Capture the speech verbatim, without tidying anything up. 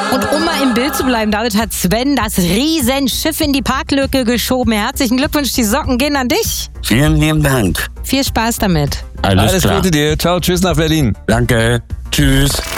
Und um mal im Bild zu bleiben, damit hat Sven das Riesenschiff in die Parklücke geschoben. Herzlichen Glückwunsch, die Socken gehen an dich. Vielen lieben Dank. Viel Spaß damit. Alles, Alles klar. Gute dir. Ciao, tschüss nach Berlin. Danke. Tschüss.